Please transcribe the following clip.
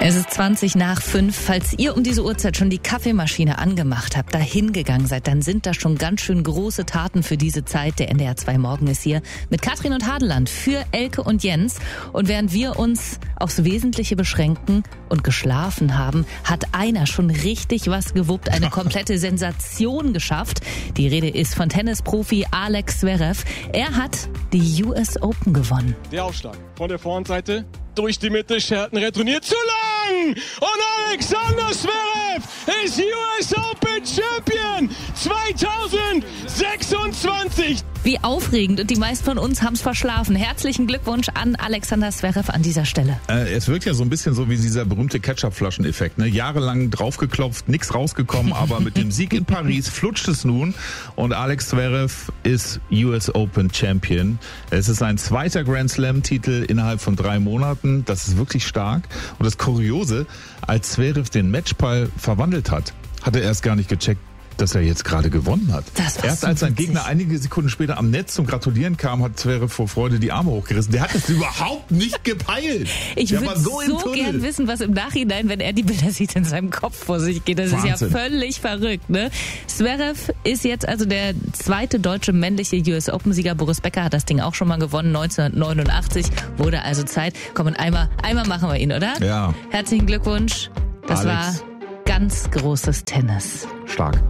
Es ist 5:20. Falls ihr um diese Uhrzeit schon die Kaffeemaschine angemacht habt, da hingegangen seid, dann sind das schon ganz schön große Taten für diese Zeit. Der NDR 2 Morgen ist hier mit Katrin und Hadeland für Elke und Jens. Und während wir uns aufs Wesentliche beschränken und geschlafen haben, hat einer schon richtig was gewuppt, eine komplette Sensation geschafft. Die Rede ist von Tennisprofi Alex Zverev. Er hat die US Open gewonnen. Der Aufschlag von der Vorhandseite durch die Mitte, Scherten retourniert zu lang und Alexander Zverev ist US Open Champion 2026. Wie aufregend, und die meisten von uns haben es verschlafen. Herzlichen Glückwunsch an Alexander Zverev an dieser Stelle. Es wirkt ja so ein bisschen so wie dieser berühmte Ketchup-Flaschen-Effekt. Ne? Jahrelang draufgeklopft, nichts rausgekommen, aber mit dem Sieg in Paris flutscht es nun und Alex Zverev ist US Open Champion. Es ist sein zweiter Grand Slam-Titel innerhalb von 3 Monaten. Das ist wirklich stark. Und das Kuriose, als Zverev den Matchball verwandelt hat er erst gar nicht gecheckt, dass er jetzt gerade gewonnen hat. Erst als sein Gegner einige Sekunden später am Netz zum Gratulieren kam, hat Zverev vor Freude die Arme hochgerissen. Der hat es überhaupt nicht gepeilt. Ich würde so gern wissen, was im Nachhinein, wenn er die Bilder sieht, in seinem Kopf vor sich geht. Das Wahnsinn. Ist ja völlig verrückt, ne? Zverev ist jetzt also der zweite deutsche männliche US Open-Sieger. Boris Becker hat das Ding auch schon mal gewonnen, 1989. Wurde also Zeit. Komm, und einmal machen wir ihn, oder? Ja. Herzlichen Glückwunsch. Das Alex. War ganz großes Tennis. Stark.